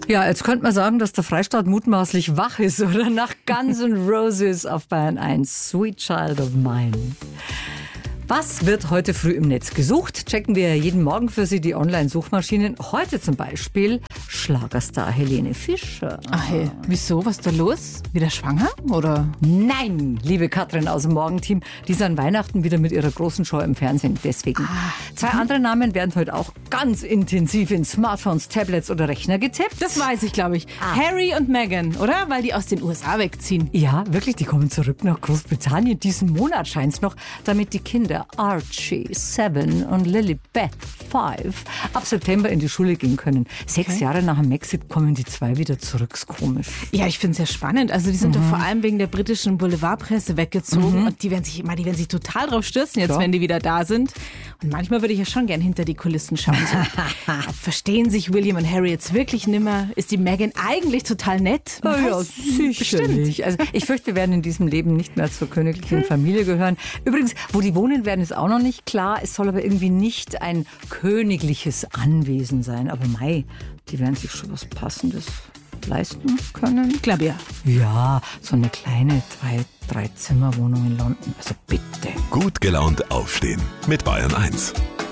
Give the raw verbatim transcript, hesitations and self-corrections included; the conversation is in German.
Ja, jetzt könnte man sagen, dass der Freistaat mutmaßlich wach ist, oder? Nach Guns N' Roses auf Bayern eins. Sweet Child of Mine. Was wird heute früh im Netz gesucht? Checken wir jeden Morgen für Sie die Online-Suchmaschinen. Heute zum Beispiel Schlagerstar Helene Fischer. Ach hey, wieso? Was ist da los? Wieder schwanger, oder? Nein, liebe Katrin aus dem Morgenteam, die ist an Weihnachten wieder mit ihrer großen Show im Fernsehen. Deswegen. Ah. Zwei andere Namen werden heute auch ganz intensiv in Smartphones, Tablets oder Rechner getippt. Das weiß ich, glaube ich. Ah. Harry und Meghan, oder? Weil die aus den U S A wegziehen. Ja, wirklich, die kommen zurück nach Großbritannien. Diesen Monat scheint es noch, damit die Kinder Archie, Seven und Lilibet, Five, ab September in die Schule gehen können. Sechs Okay. Jahre nach dem Exit kommen die zwei wieder zurück. Ist komisch. Ja, ich finde es ja spannend. Also die sind Mhm. doch vor allem wegen der britischen Boulevardpresse weggezogen. Und die werden sich immer, die werden sich total drauf stürzen jetzt, Ja. wenn die wieder da sind. Und manchmal würde ich ja schon gern hinter die Kulissen schauen. So, verstehen sich William und Harry jetzt wirklich nimmer? Ist die Meghan eigentlich total nett? Oh ja, Was? sicherlich. Also ich fürchte, wir werden in diesem Leben nicht mehr zur königlichen Familie gehören. Übrigens, wo die wohnen werden, ist auch noch nicht klar. Es soll aber irgendwie nicht ein königliches Anwesen sein. Aber mei, die werden sich schon was Passendes leisten können. Ich glaube ja. Ja, so eine kleine zwei, drei Zimmer Wohnung in London. Also bitte. Gut gelaunt aufstehen mit Bayern eins.